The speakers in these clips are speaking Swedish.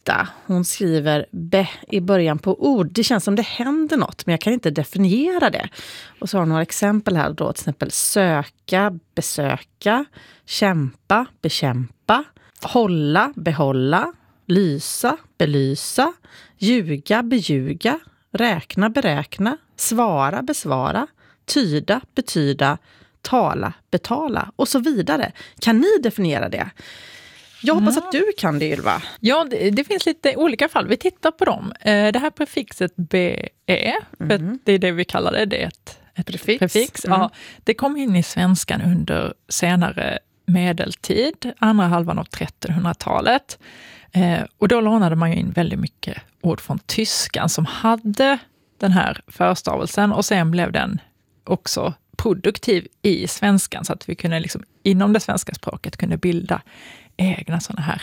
Britta, hon skriver be i början på ord. Det känns som det händer något, men jag kan inte definiera det. Och så har hon några exempel här då, till exempel söka, besöka, kämpa, bekämpa, hålla, behålla, lysa, belysa, ljuga, beljuga, räkna, beräkna, svara, besvara, tyda, betyda, tala, betala och så vidare. Kan ni definiera det? Jag hoppas att du kan det, Ylva. Ja, det finns lite olika fall. Vi tittar på dem. Det här prefixet be, för det är det vi kallar det. Det är ett prefix. Ja, det kom in i svenskan under senare medeltid, andra halvan av 1300-talet. Och då lånade man ju in väldigt mycket ord från tyskan som hade den här förstavelsen, och sen blev den också produktiv i svenskan, så att vi kunde liksom, inom det svenska språket kunde bilda egna sådana här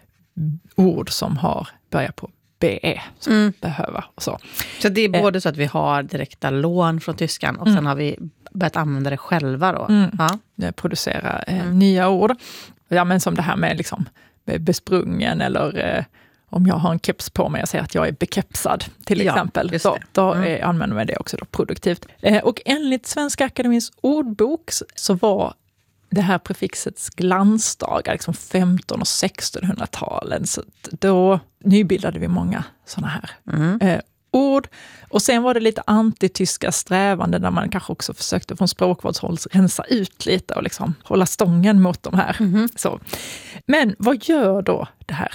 ord som har börjat på be, som behöva och så. Så det är både så att vi har direkta lån från tyskan och sen har vi börjat använda det själva då. Producera nya ord. Ja, men som det här med liksom besprungen, eller om jag har en keps på mig och säger att jag är bekepsad till exempel. Då använder man det också då produktivt. Och enligt Svenska Akademins ordbok så var det här prefixets glansdagar, liksom 1500- och 1600-talen. Så då nybildade vi många sådana här ord. Och sen var det lite antityska strävanden där man kanske också försökte från språkvårdshåll rensa ut lite och liksom hålla stången mot de här. Så. Men vad gör då det här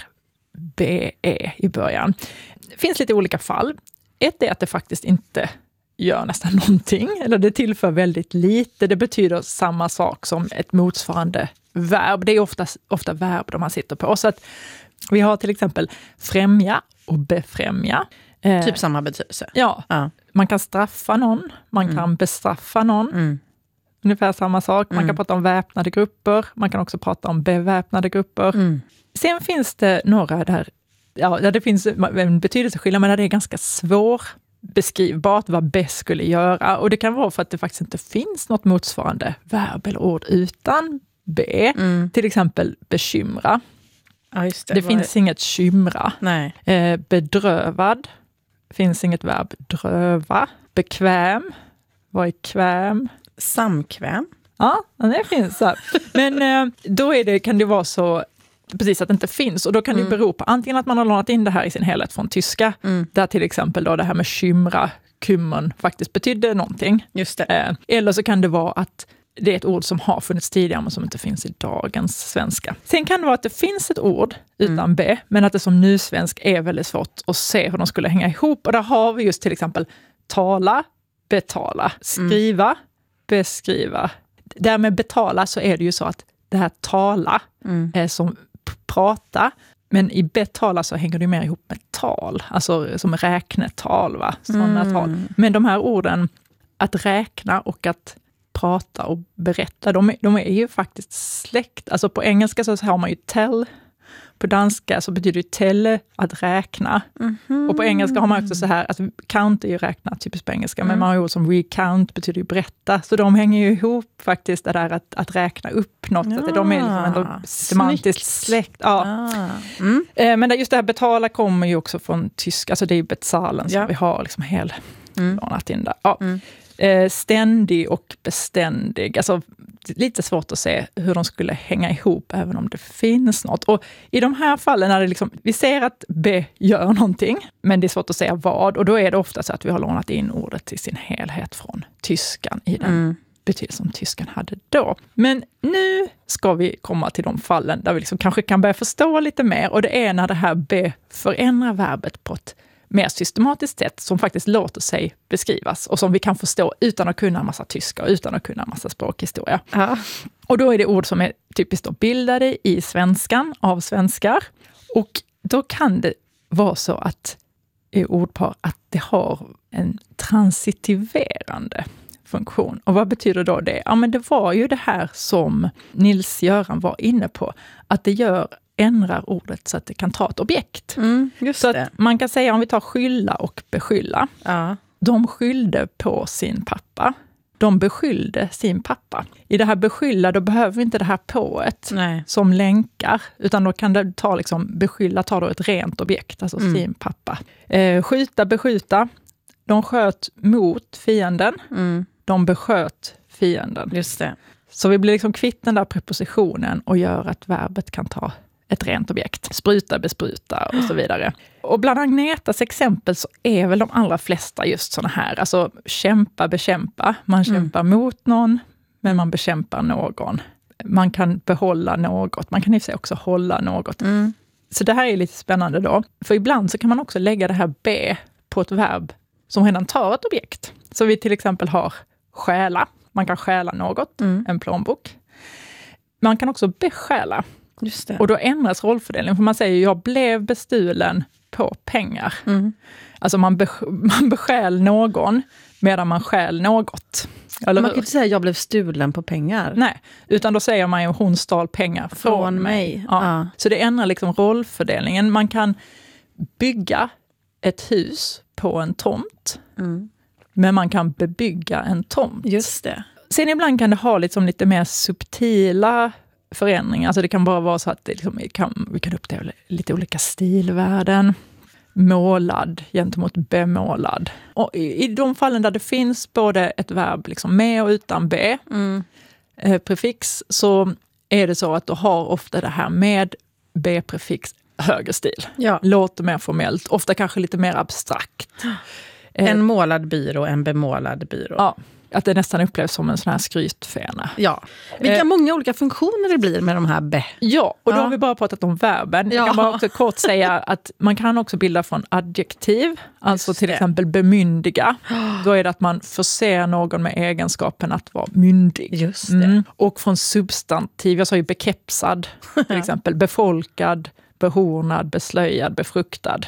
BE i början? Det finns lite olika fall. Ett är att det faktiskt inte gör nästan någonting, eller det tillför väldigt lite. Det betyder samma sak som ett motsvarande verb. Det är ofta verb de man sitter på. Så att vi har till exempel främja och befrämja. Typ samma betydelse. Ja, man kan straffa någon, man kan bestraffa någon. Ungefär samma sak. Man kan prata om väpnade grupper, man kan också prata om beväpnade grupper. Sen finns det några där, det finns en betydelseskillnad, men där det är ganska svår beskrivbart vad be skulle göra. Och det kan vara för att det faktiskt inte finns något motsvarande verb eller ord utan be. Till exempel bekymra. Ja, just det finns inget kymra. Nej. Bedrövad. Finns inget verb dröva. Bekväm. Vad är kväm? Samkväm. Ja, det finns så. Men då kan det vara så precis att det inte finns. Och då kan det bero på antingen att man har lånat in det här i sin helhet från tyska. Där till exempel då det här med kymra, kummern faktiskt betydde någonting. Just det. Eller så kan det vara att det är ett ord som har funnits tidigare men som inte finns i dagens svenska. Sen kan det vara att det finns ett ord utan be, men att det som nysvensk är väldigt svårt att se hur de skulle hänga ihop. Och där har vi just till exempel tala, betala, skriva, beskriva. Där med betala så är det ju så att det här tala är som prata, men i betala så hänger det mer ihop med tal, alltså som räknetal, va? Sådana tal. Men de här orden, att räkna och att prata och berätta, de är ju faktiskt släkt. Alltså på engelska så har man ju tell, på danska så betyder det tell att räkna. Och på engelska har man också så här, att count är ju räkna typiskt på engelska, men man har ju ord som recount betyder ju berätta. Så de hänger ju ihop faktiskt, det där att räkna upp något. Att de är liksom ändå semantiskt släkt. Ja. Men just det här betala kommer ju också från tyska, alltså det är ju bezahlen som vi har liksom lånat in där. Ja. Ständig och beständig. Alltså lite svårt att se hur de skulle hänga ihop även om det finns något. Och i de här fallen är det liksom, vi ser att be gör någonting, men det är svårt att säga vad. Och då är det ofta så att vi har lånat in ordet i sin helhet från tyskan i den betydelse som tyskan hade då. Men nu ska vi komma till de fallen där vi liksom kanske kan börja förstå lite mer. Och det är när det här be förändrar verbet på ett mer systematiskt sätt som faktiskt låter sig beskrivas och som vi kan förstå utan att kunna en massa tyska och utan att kunna en massa språkhistoria. Och då är det ord som är typiskt då bildade i svenskan av svenskar, och då kan det vara så att i ordpar att det har en transitiverande funktion. Och vad betyder då det? Ja, men det var ju det här som Nils-Göran var inne på, att det ändrar ordet så att det kan ta ett objekt. Så att man kan säga, om vi tar skylla och beskylla. De skyllde på sin pappa. de beskyllde sin pappa. I det här beskylla, då behöver vi inte det här pået som länkar, utan då kan det ta liksom, beskylla tar då ett rent objekt, alltså sin pappa. Skjuta, beskjuta. De sköt mot fienden. De besköt fienden. Just det. Så vi blir liksom kvitt den där prepositionen och gör att verbet kan ta ett rent objekt. Spruta, bespruta och så vidare. Och bland Agnetas exempel så är väl de allra flesta just såna här. Alltså kämpa, bekämpa. Man kämpar mot någon, men man bekämpar någon. Man kan behålla något. Man kan i sig också hålla något. Så det här är lite spännande då. För ibland så kan man också lägga det här be på ett verb som redan tar ett objekt. Så vi till exempel har stjäla. Man kan stjäla något, en plånbok. Man kan också bestjäla. Just det. Och då ändras rollfördelningen. För man säger jag blev bestulen på pengar. Alltså man bestjäl någon medan man stjäl något. Eller man kan inte säga jag blev stulen på pengar. Nej, utan då säger man ju hon stal pengar från mig. Ja. Så det ändrar liksom rollfördelningen. Man kan bygga ett hus på en tomt. Men man kan bebygga en tomt. Just det. Sen ibland kan det ha liksom lite mer subtila förändringar. Alltså det kan bara vara så att det liksom, vi kan uppleva lite olika stilvärden. Målad gentemot bemålad. Och i de fallen där det finns både ett verb liksom med och utan be, prefix, så är det så att du har ofta det här med be-prefix högre stil. Ja. Låter mer formellt, ofta kanske lite mer abstrakt. En målad byrå, en bemålad byrå. Ja, att det nästan upplevs som en sån här skrytfena. Ja, vilka många olika funktioner det blir med de här be. Ja, och då har vi bara pratat om verben. Jag kan bara också kort säga att man kan också bilda från adjektiv. Alltså till exempel bemyndiga. Då är det att man förser någon med egenskapen att vara myndig. Just det. Och från substantiv, jag sa ju bekepsad, till exempel befolkad, behornad, beslöjad, befruktad.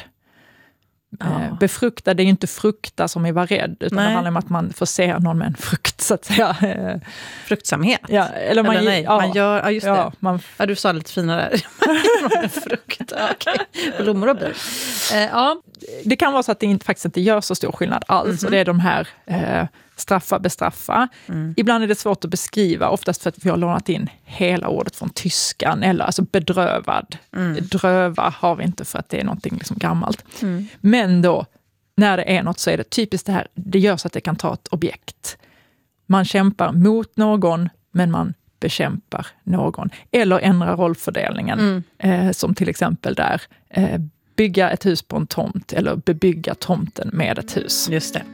Befruktad, det är ju inte frukta som är var rädd, utan det handlar om att man förser någon med en frukt, så att säga. Fruktsamhet. Ja, eller nej. Man gör, just det. Du sa lite finare. Frukt, blommor och bin. Det kan vara så att det faktiskt inte gör så stor skillnad alls. Och det är de här straffa, bestraffa. Ibland är det svårt att beskriva, oftast för att vi har lånat in hela ordet från tyskan, eller alltså bedrövad. Dröva har vi inte för att det är någonting liksom gammalt. Men då, när det är något så är det typiskt det här, det gör så att det kan ta ett objekt. Man kämpar mot någon, men man bekämpar någon. Eller ändra rollfördelningen, som till exempel där, bygga ett hus på en tomt, eller bebygga tomten med ett hus. Just det.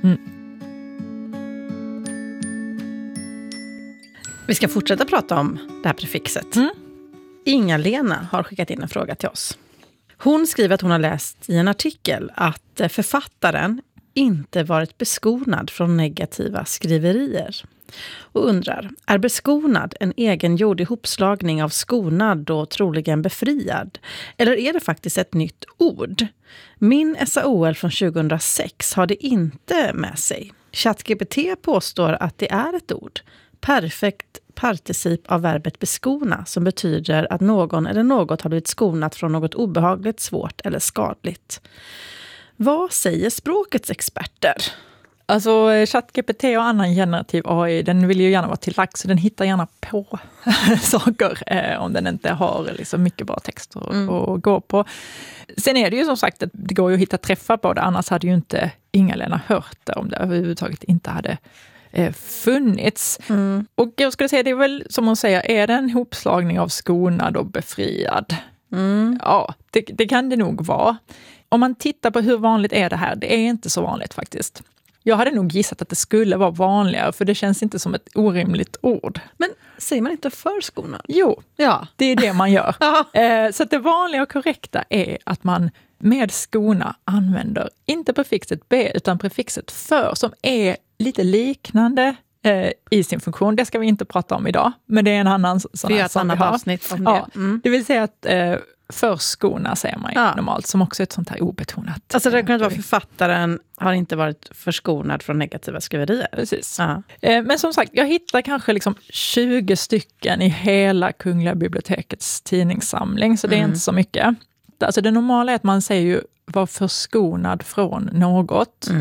Vi ska fortsätta prata om det här prefixet. Inga-Lena har skickat in en fråga till oss. Hon skriver att hon har läst i en artikel att författaren inte varit beskonad från negativa skriverier. Och undrar, är beskonad en egengjord ihopslagning av skonad och troligen befriad? Eller är det faktiskt ett nytt ord? Min SAOL från 2006 har det inte med sig. ChatGPT påstår att det är ett ord. Perfekt particip av verbet beskona, som betyder att någon eller något har blivit skonat från något obehagligt, svårt eller skadligt. Vad säger språkets experter? Alltså ChatGPT och annan generativ AI, den vill ju gärna vara till lax, så den hittar gärna på saker om den inte har liksom mycket bra text att gå på. Sen är det ju som sagt att det går ju att hitta träffar på det, annars hade ju inte Inga-Lena hört det om det överhuvudtaget inte hade funnits. Och jag skulle säga, det är väl som hon säger, är det en hopslagning av skonad och befriad? Ja, det kan det nog vara. Om man tittar på hur vanligt är det här, det är inte så vanligt faktiskt. Jag hade nog gissat att det skulle vara vanligare, för det känns inte som ett orimligt ord. Men säger man inte förskonad? Jo, det är det man gör. Så att det vanliga och korrekta är att man med skona använder inte prefixet be utan prefixet för, som är lite liknande i sin funktion. Det ska vi inte prata om idag, men det är en annan sån här som vi har. Avsnitt om det. Det vill säga att förskona säger man ju normalt, som också är ett sånt här obetonat. Alltså det kan inte vara författaren har inte varit förskonad från negativa skriverier. Precis. Men som sagt, jag hittar kanske liksom 20 stycken i hela Kungliga bibliotekets tidningssamling, så det är inte så mycket. Alltså det normala är att man säger ju var förskonad från något.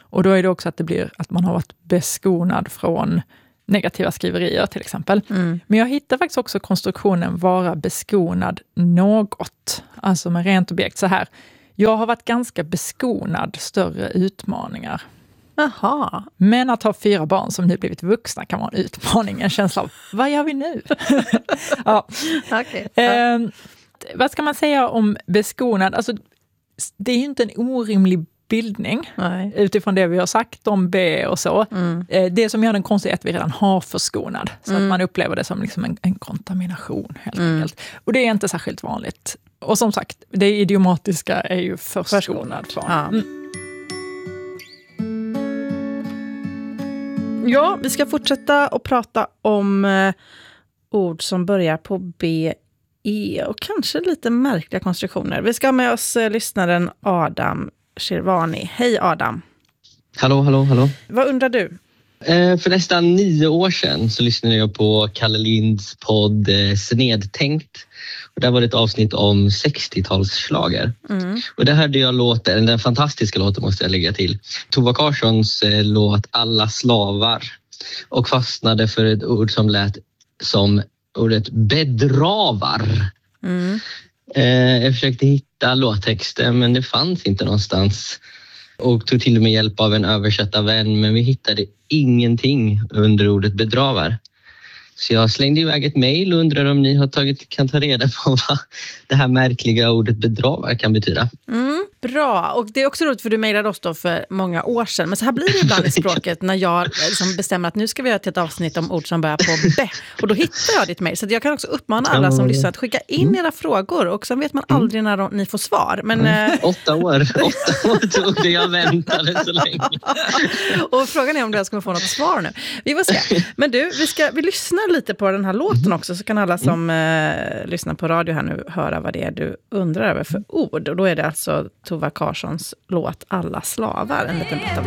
Och då är det också att det blir att man har varit beskonad från negativa skriverier till exempel. Men jag hittar faktiskt också konstruktionen vara beskonad något. Alltså med rent objekt så här. Jag har varit ganska beskonad större utmaningar. Jaha. Men att ha 4 barn som nu blivit vuxna kan vara en utmaning. En känsla av, vad gör vi nu? Ja. Okay. Vad ska man säga om beskonad? Alltså, det är ju inte en orimlig bildning. Nej. Utifrån det vi har sagt om B och så. Det som gör den konstig är att vi redan har förskonad. Så att man upplever det som liksom en kontamination helt enkelt. Och det är inte särskilt vanligt. Och som sagt, det idiomatiska är ju förskonad. Ja. Ja, vi ska fortsätta att prata om ord som börjar på B, E och kanske lite märkliga konstruktioner. Vi ska ha med oss lyssnaren Adam Shirvani. Hej Adam. Hallå. Vad undrar du? För nästan 9 år sedan så lyssnade jag på Kalle Linds podd Snedtänkt. Och där var det ett avsnitt om 60-talsschlager. Och där hörde jag den fantastiska låten måste jag lägga till. Tova Karlssons låt Alla slavar. Och fastnade för ett ord som lät som ordet bedravar. Jag försökte hitta låttexten men det fanns inte någonstans. Och tog till och med hjälp av en översättarvän, men vi hittade ingenting under ordet bedravar. Så jag slängde iväg ett mejl och undrar om ni kan ta reda på vad det här märkliga ordet bedravar kan betyda. Bra, och det är också roligt för du mejlade oss då för många år sedan. Men så här blir det ibland i språket när jag liksom bestämmer att nu ska vi göra ett avsnitt om ord som börjar på B. Och då hittar jag ditt mejl. Så jag kan också uppmana alla som lyssnar att skicka in era frågor. Och sen vet man aldrig när ni får svar. Men, 8 år tog det, jag väntade så länge. Och frågan är om du ska få något svar nu. Vi får se. Men du, vi lyssnar lite på den här låten också. Så kan alla som lyssnar på radio här nu höra vad det är du undrar över för ord. Och då är det alltså Tova Karlssons låt Alla slavar. En liten bit av